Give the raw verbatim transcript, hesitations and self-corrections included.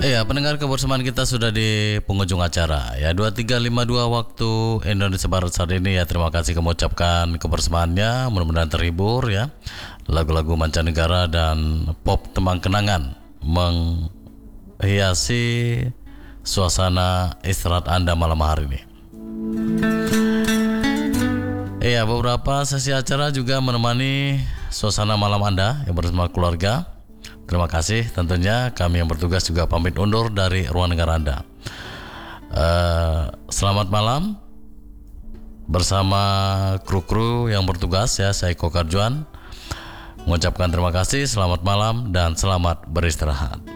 Iya, pendengar kebersamaan kita sudah di penghujung acara ya. Dua tiga lima dua waktu Indonesia Barat saat ini ya. Terima kasih kami ucapkan kebersamaannya. Mudah-mudahan terhibur ya. Lagu-lagu mancanegara dan pop tembang kenangan menghiasi suasana istirahat Anda malam hari ini. Iya, beberapa sesi acara juga menemani suasana malam Anda yang bersama keluarga. Terima kasih, tentunya kami yang bertugas juga pamit undur dari ruang dengar Anda. Uh, selamat malam bersama kru-kru yang bertugas ya. Saya Kokarjuan mengucapkan terima kasih, selamat malam dan selamat beristirahat.